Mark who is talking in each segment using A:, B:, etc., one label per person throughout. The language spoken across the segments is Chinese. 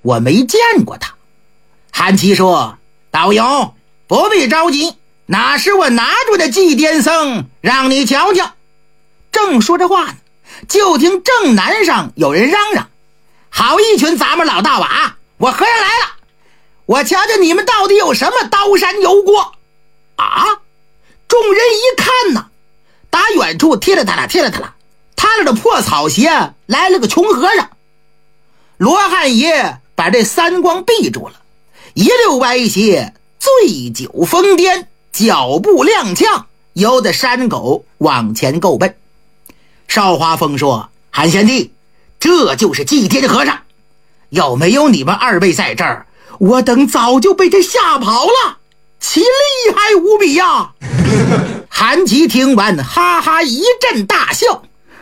A: 我没见过他。韩琦说，道友不必着急，那是我拿住的祭奠僧，让你瞧瞧。正说着话呢，就听正南上有人嚷嚷，好一群咱们老道啊，我和尚来了，我瞧瞧你们到底有什么刀山油锅啊！众人一看呢，打远处踢了他了，踏着的破草鞋来了个穷和尚。罗汉爷把这三光闭住了，一溜歪斜，醉酒疯癫，脚步踉跄，由得山狗往前够奔。少华峰说，韩贤弟，这就是祭奠和尚，有没有你们二位在这儿，我等早就被他吓跑了，其厉害无比呀！韩琦听完哈哈一阵大笑，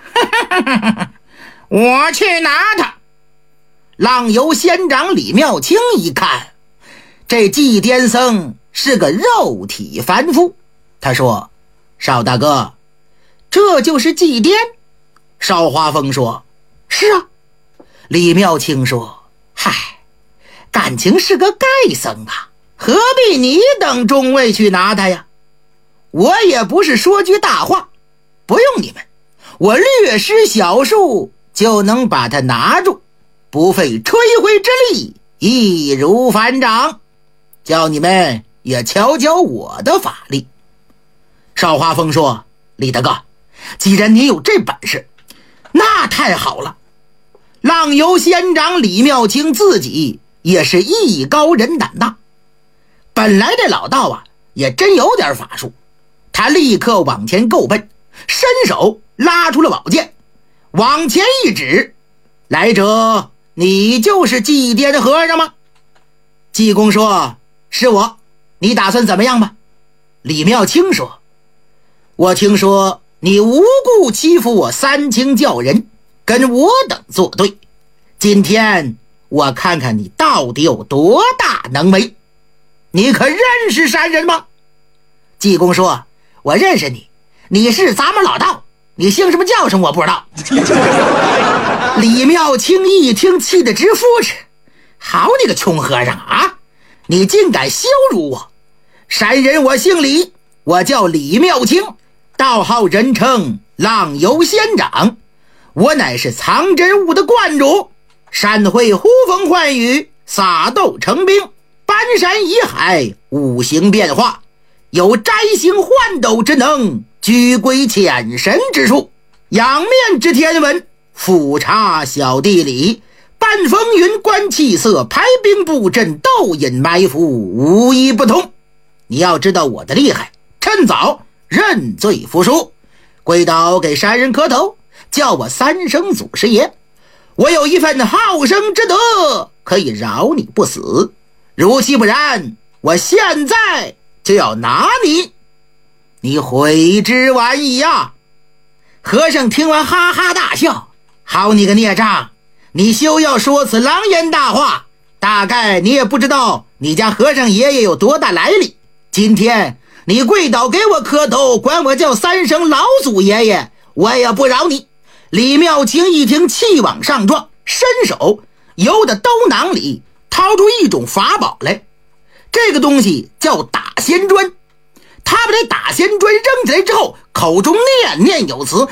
A: 我去拿他。浪游仙长李妙清一看，这祭奠僧是个肉体凡夫，他说，邵大哥，这就是祭奠？邵华峰说，是啊。李妙清说，嗨，感情是个丐僧啊，何必你等众位去拿他呀？我也不是说句大话，不用你们，我略施小术就能把他拿住，不费吹灰之力，易如反掌，叫你们也瞧瞧我的法力。邵华峰说，李大哥，既然你有这本事，那太好了。浪游仙长李妙清自己也是艺高人胆大，本来这老道啊也真有点法术，他立刻往前够奔，伸手拉出了宝剑，往前一指，来者，你就是祭奠和尚吗？济公说，是我，你打算怎么样吧？李妙清说，我听说你无故欺负我三清教人，跟我等作对，今天我看看你到底有多大能为。你可认识山人吗？济公说，我认识你，你是咱们老道，你姓什么叫什么我不知道。李妙清一听气得直呼哧，好你个穷和尚啊，你竟敢羞辱我！山人我姓李，我叫李妙清，道号人称浪游仙长，我乃是藏真悟的观主，山会呼风唤雨，撒豆成兵，搬山移海，五行变化，有摘星换斗之能，居归潜神之术，仰面知天文，俯察小地理，半风云观气色，排兵布阵，斗隐埋伏，无一不通。你要知道我的厉害，趁早认罪服输，跪倒给山人磕头，叫我三声祖师爷，我有一份好生之德，可以饶你不死，如其不然，我现在就要拿你，你悔之晚矣呀！和尚听完哈哈大笑，好你个孽障，你休要说此狼言大话，大概你也不知道你家和尚爷爷有多大来历，今天你跪倒给我磕头，管我叫三声老祖爷爷，我也不饶你。李妙清一听气往上撞，伸手由得兜囊里掏出一种法宝来，这个东西叫打仙砖。他把这打仙砖扔起来之后，口中念念有词，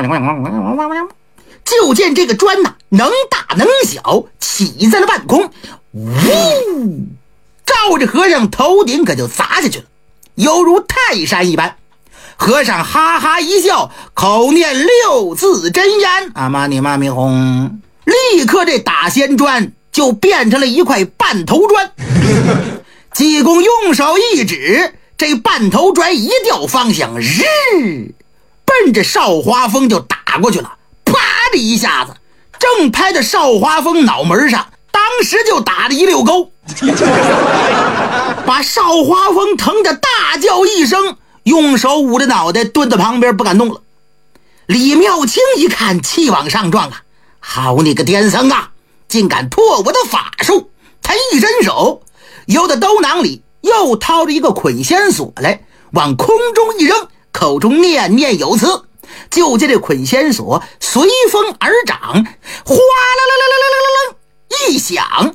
A: 就见这个砖呐，能大能小，起在了半空，呜，照着和尚头顶可就砸下去了，犹如泰山一般。和尚哈哈一笑，口念六字真言，阿玛尼玛咪哄，立刻这打仙砖就变成了一块半头砖。济公用手一指，这半头砖一调方向，日奔着邵华峰就打过去了，啪的一下子正拍在邵华峰脑门上，当时就打了一溜沟，把邵华峰疼得大叫一声，用手捂着脑袋蹲在旁边不敢动了。李妙清一看气往上撞啊，好你个癫僧啊，竟敢破我的法术！他一伸手由得兜囊里又掏着一个捆仙索来，往空中一扔，口中念念有词，就见这捆仙索随风而长，哗啦啦啦啦啦啦啦一响，